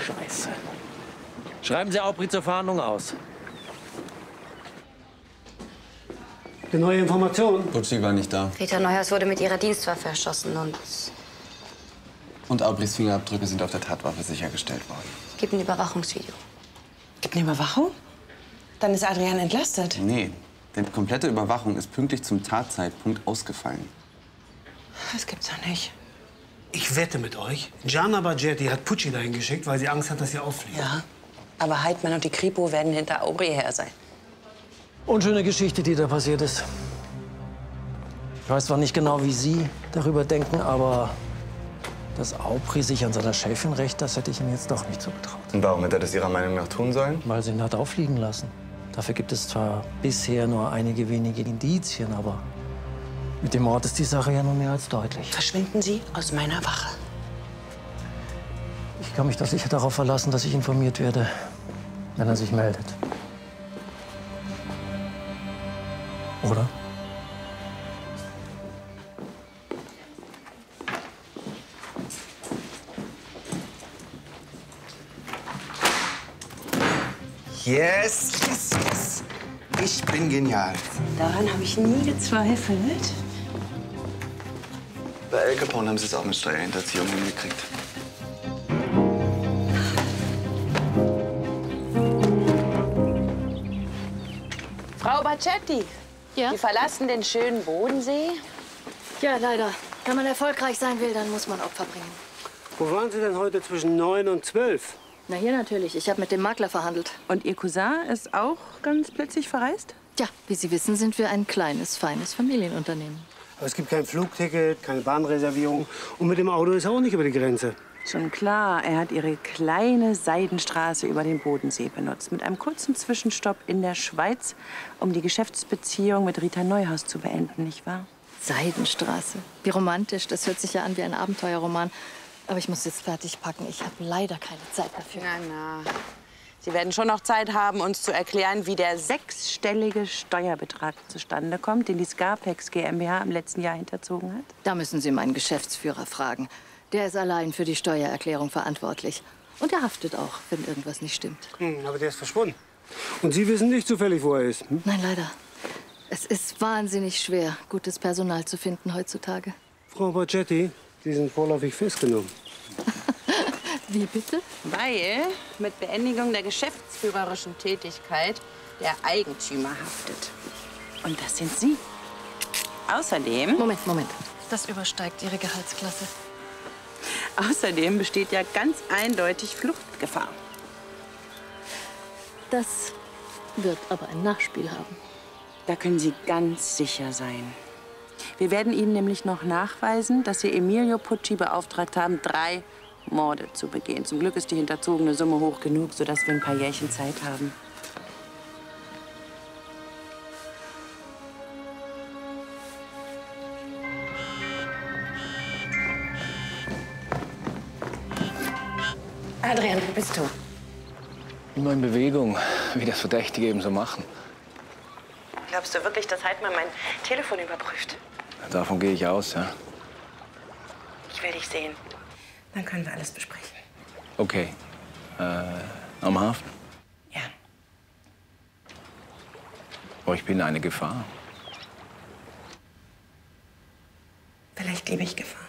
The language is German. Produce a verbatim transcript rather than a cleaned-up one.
Scheiße. Schreiben Sie Aubry zur Fahndung aus. Eine neue Information? Pucci war nicht da. Rita Neuhaus wurde mit ihrer Dienstwaffe erschossen und... Und Aubrys Fingerabdrücke sind auf der Tatwaffe sichergestellt worden. Es gibt ein Überwachungsvideo. Gibt eine Überwachung? Dann ist Adrian entlastet. Nee, denn die komplette Überwachung ist pünktlich zum Tatzeitpunkt ausgefallen. Das gibt's doch nicht. Ich wette mit euch, Gianna Baggetti hat Pucci dahin geschickt, weil sie Angst hat, dass sie auffliegt. Ja, aber Heidmann und die Kripo werden hinter Aubry her sein. Unschöne Geschichte, die da passiert ist. Ich weiß zwar nicht genau, wie Sie darüber denken, aber dass Aubry sich an seiner Chefin rächt, das hätte ich ihm jetzt doch nicht zugetraut. Und warum hätte er das Ihrer Meinung nach tun sollen? Weil sie ihn hat auffliegen lassen. Dafür gibt es zwar bisher nur einige wenige Indizien, aber mit dem Mord ist die Sache ja nun mehr als deutlich. Verschwinden Sie aus meiner Wache. Ich kann mich doch sicher darauf verlassen, dass ich informiert werde, wenn er sich meldet. Oder? Yes, yes, yes. Ich bin genial. Daran habe ich nie gezweifelt. Bei Al Capone haben sie es auch mit Steuerhinterziehung hingekriegt. Frau Baggetti, Ja? Sie verlassen den schönen Bodensee? Ja, leider. Wenn man erfolgreich sein will, dann muss man Opfer bringen. Wo waren Sie denn heute zwischen neun und zwölf? Na, hier natürlich. Ich habe mit dem Makler verhandelt. Und Ihr Cousin ist auch ganz plötzlich verreist? Tja, wie Sie wissen, sind wir ein kleines, feines Familienunternehmen. Aber es gibt kein Flugticket, keine Bahnreservierung. Und mit dem Auto ist er auch nicht über die Grenze. Schon klar, er hat Ihre kleine Seidenstraße über den Bodensee benutzt. Mit einem kurzen Zwischenstopp in der Schweiz, um die Geschäftsbeziehung mit Rita Neuhaus zu beenden, nicht wahr? Seidenstraße. Wie romantisch. Das hört sich ja an wie ein Abenteuerroman. Aber ich muss jetzt fertig packen. Ich habe leider keine Zeit dafür. Na, na. Sie werden schon noch Zeit haben, uns zu erklären, wie der sechsstellige Steuerbetrag zustande kommt, den die Scarpex GmbH im letzten Jahr hinterzogen hat. Da müssen Sie meinen Geschäftsführer fragen. Der ist allein für die Steuererklärung verantwortlich. Und er haftet auch, wenn irgendwas nicht stimmt. Hm, aber der ist verschwunden. Und Sie wissen nicht zufällig, wo er ist? Hm? Nein, leider. Es ist wahnsinnig schwer, gutes Personal zu finden heutzutage. Frau Baggetti, Sie sind vorläufig festgenommen. Wie bitte? Weil mit Beendigung der geschäftsführerischen Tätigkeit der Eigentümer haftet. Und das sind Sie. Außerdem... Moment, Moment. Das übersteigt Ihre Gehaltsklasse. Außerdem besteht ja ganz eindeutig Fluchtgefahr. Das wird aber ein Nachspiel haben. Da können Sie ganz sicher sein. Wir werden Ihnen nämlich noch nachweisen, dass Sie Emilio Pucci beauftragt haben, drei Morde zu begehen. Zum Glück ist die hinterzogene Summe hoch genug, sodass wir ein paar Jährchen Zeit haben. Adrian, wo bist du? Immer in Bewegung, wie das Verdächtige eben so machen. Glaubst du wirklich, dass Heidmann mein Telefon überprüft? Davon gehe ich aus, ja. Ich will dich sehen. Dann können wir alles besprechen. Okay. Äh, am Hafen? Ja. Oh, ich bin eine Gefahr. Vielleicht liebe ich Gefahr.